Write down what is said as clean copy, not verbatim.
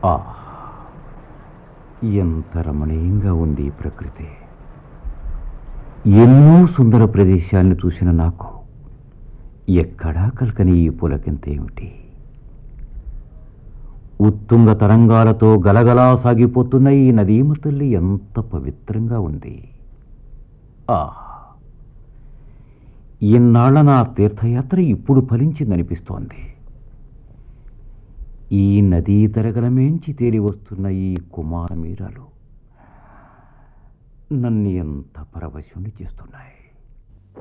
ఆ ఎంత రమణీయంగా ఉంది ఈ ప్రకృతి. ఎన్నో సుందర ప్రదేశాలను చూసిన నాకు ఎక్కడా కలకని ఈ పులకింత ఏమిటి? ఉత్తుంగ తరంగాలతో గలగలా సాగిపోతున్న ఈ నదీమ తల్లి ఎంత పవిత్రంగా ఉంది. ఆ ఇన్నాళ్ల నా తీర్థయాత్ర ఇప్పుడు ఫలించిందనిపిస్తోంది. ఈ నదీ తరగలమేంచి తేలి వస్తున్న ఈ కుమార మీరాలు నన్ను ఎంత పరవశుని చేస్తున్నాయి.